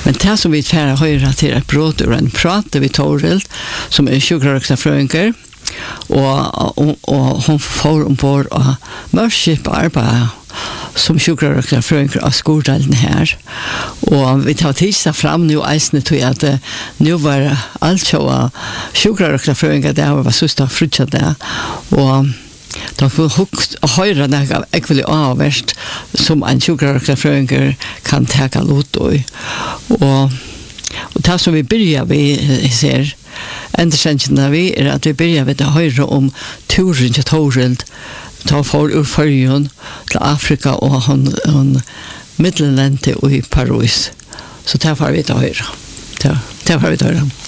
Men det som vi får höra till ett brott ur en prat vi Torhild, som är sjukröksafröingar, och hon får ombord och mörskip arbeta som sjukröksafröingar av skordalen här. Och vi tar tisa fram nu eisne till att nu var allt så sjukröksafröingar där var sista frutja där. Och de får höra något ekvili avvärst som en sjukröksafröingar kan ta lut i. Och det som vi börjar vi ser ändå vi är att vi börjar med att höra om turen till Torhild ta for ur Färjön till Afrika och hon Middellandet och i Paris. Så det får vi att höra. Det får vi att höra.